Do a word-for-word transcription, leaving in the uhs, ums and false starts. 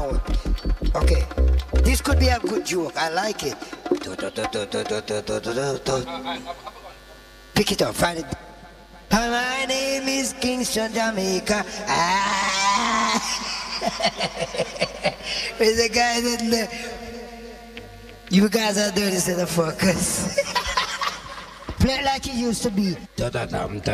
out. Okay, this could be a good joke. I like it. Pick it up, find it. My name is Kingston, Jamaica. Ah. Where's the guy that the... You guys are dirty, set of fuckers. Play it like it used to be.